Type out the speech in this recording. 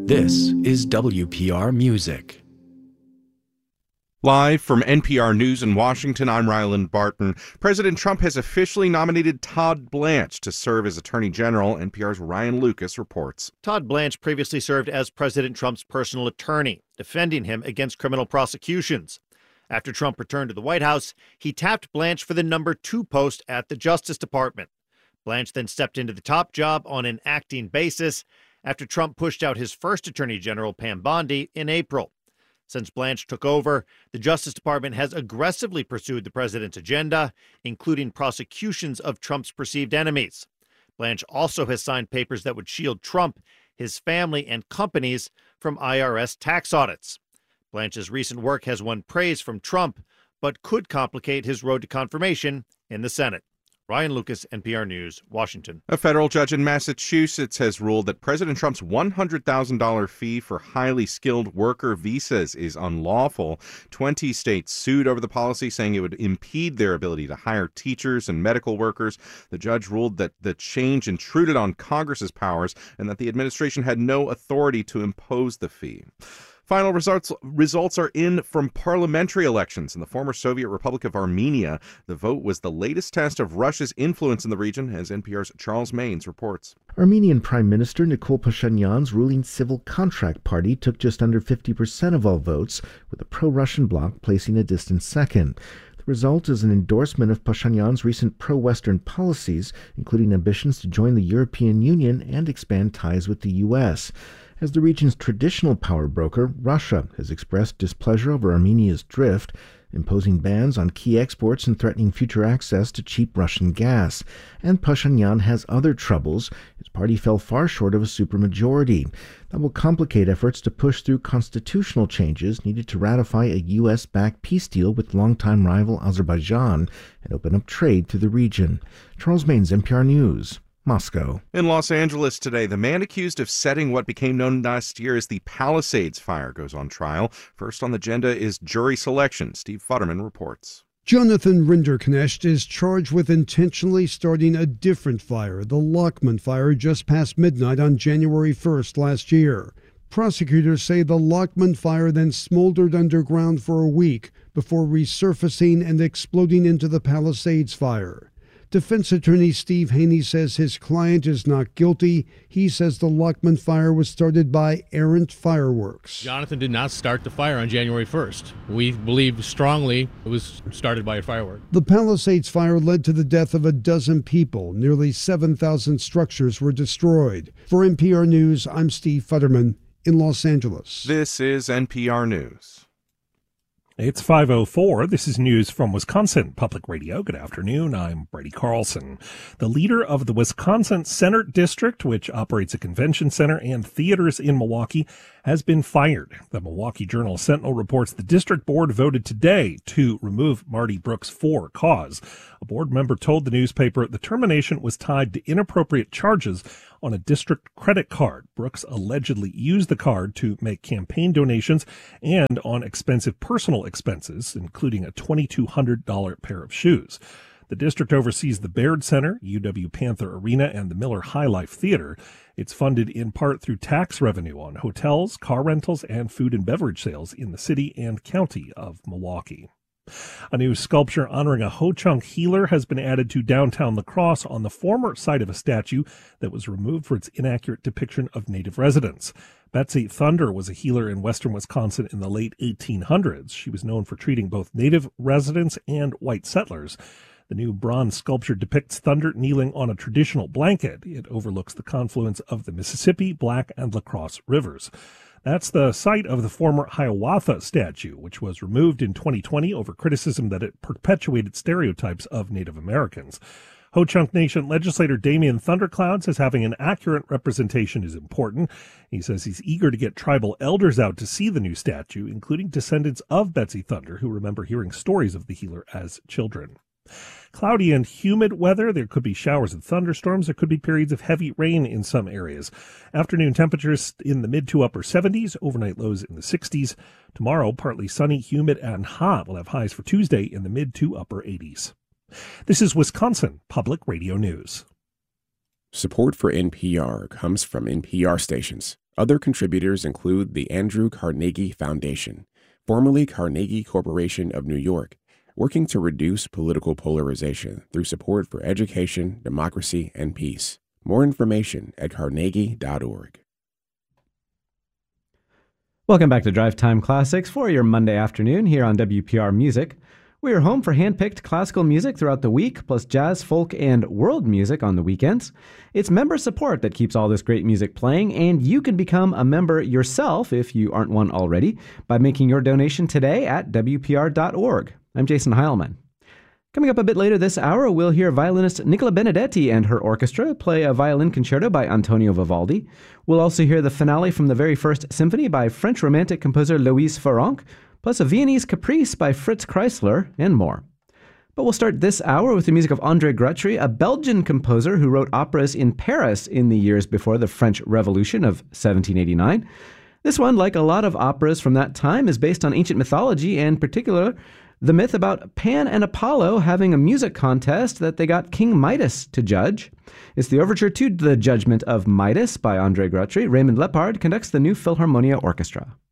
This is WPR Music. Live from NPR News in Washington, I'm Ryland Barton. President Trump has officially nominated Todd Blanche to serve as Attorney General. NPR's Ryan Lucas reports. Todd Blanche previously served as President Trump's personal attorney, defending him against criminal prosecutions. After Trump returned to the White House, he tapped Blanche for the number 2 post at the Justice Department. Blanche then stepped into the top job on an acting basis after Trump pushed out his first Attorney General, Pam Bondi, in April. Since Blanche took over, the Justice Department has aggressively pursued the president's agenda, including prosecutions of Trump's perceived enemies. Blanche also has signed papers that would shield Trump, his family, and companies from IRS tax audits. Blanche's recent work has won praise from Trump, but could complicate his road to confirmation in the Senate. Ryan Lucas, NPR News, Washington. A federal judge in Massachusetts has ruled that President Trump's $100,000 fee for highly skilled worker visas is unlawful. 20 states sued over the policy, saying it would impede their ability to hire teachers and medical workers. The judge ruled that the change intruded on Congress's powers and that the administration had no authority to impose the fee. Final results are in from parliamentary elections in the former Soviet Republic of Armenia. The vote was the latest test of Russia's influence in the region, as NPR's Charles Maynes reports. Armenian Prime Minister Nikol Pashinyan's ruling Civil Contract Party took just under 50% of all votes, with the pro-Russian bloc placing a distant second. The result is an endorsement of Pashinyan's recent pro-Western policies, including ambitions to join the European Union and expand ties with the U.S. As the region's traditional power broker, Russia has expressed displeasure over Armenia's drift, imposing bans on key exports and threatening future access to cheap Russian gas. And Pashinyan has other troubles. His party fell far short of a supermajority. That will complicate efforts to push through constitutional changes needed to ratify a U.S.-backed peace deal with longtime rival Azerbaijan and open up trade through the region. Charles Maynes, NPR News, Moscow. In Los Angeles today, the man accused of setting what became known last year as the Palisades fire goes on trial. First on the agenda is jury selection. Steve Futterman reports. Jonathan Rinderknecht is charged with intentionally starting a different fire, the Lockman fire, just past midnight on January 1st last year. Prosecutors say the Lockman fire then smoldered underground for a week before resurfacing and exploding into the Palisades fire. Defense attorney Steve Haney says his client is not guilty. He says the Lockman fire was started by errant fireworks. Jonathan did not start the fire on January 1st. We believe strongly it was started by a firework. The Palisades fire led to the death of a dozen people. Nearly 7,000 structures were destroyed. For NPR News, I'm Steve Futterman in Los Angeles. This is NPR News. It's 5:04. This is news from Wisconsin Public Radio. Good afternoon. I'm Brady Carlson. The leader of the Wisconsin Center District, which operates a convention center and theaters in Milwaukee, has been fired. The Milwaukee Journal-Sentinel reports the district board voted today to remove Marty Brooks for cause. A board member told the newspaper the termination was tied to inappropriate charges on a district credit card. Brooks allegedly used the card to make campaign donations and on expensive personal expenses, including a $2,200 pair of shoes. The district oversees the Baird Center, UW Panther Arena, and the Miller High Life Theater. It's funded in part through tax revenue on hotels, car rentals, and food and beverage sales in the city and county of Milwaukee. A new sculpture honoring a Ho-Chunk healer has been added to downtown La Crosse on the former site of a statue that was removed for its inaccurate depiction of native residents. Betsy Thunder was a healer in western Wisconsin in the late 1800s. She was known for treating both native residents and white settlers. The new bronze sculpture depicts Thunder kneeling on a traditional blanket. It overlooks the confluence of the Mississippi, Black, and La Crosse rivers. That's the site of the former Hiawatha statue, which was removed in 2020 over criticism that it perpetuated stereotypes of Native Americans. Ho-Chunk Nation legislator Damian Thundercloud says having an accurate representation is important. He says he's eager to get tribal elders out to see the new statue, including descendants of Betsy Thunder, who remember hearing stories of the healer as children. Cloudy and humid weather. There could be showers and thunderstorms. There could be periods of heavy rain in some areas. Afternoon temperatures in the mid to upper 70s, overnight lows in the 60s. Tomorrow, partly sunny, humid, and hot. We'll have highs for Tuesday in the mid to upper 80s. This is Wisconsin Public Radio News. Support for NPR comes from NPR stations, Other contributors include the Andrew Carnegie Foundation, formerly Carnegie Corporation of New York, working to reduce political polarization through support for education, democracy, and peace. More information at carnegie.org. Welcome back to Drive Time Classics for your Monday afternoon here on WPR Music. We are home for hand-picked classical music throughout the week, plus jazz, folk, and world music on the weekends. It's member support that keeps all this great music playing, and you can become a member yourself, if you aren't one already, by making your donation today at WPR.org. I'm Jason Heilman. Coming up a bit later this hour, we'll hear violinist Nicola Benedetti and her orchestra play a violin concerto by Antonio Vivaldi. We'll also hear the finale from the very first symphony by French Romantic composer Louise Farrenc, plus a Viennese caprice by Fritz Kreisler, and more. But we'll start this hour with the music of André Gretry, a Belgian composer who wrote operas in Paris in the years before the French Revolution of 1789. This one, like a lot of operas from that time, is based on ancient mythology, and in particular, the myth about Pan and Apollo having a music contest that they got King Midas to judge. It's the overture to The Judgment of Midas by André Gretry. Raymond Lepard conducts the New Philharmonia Orchestra.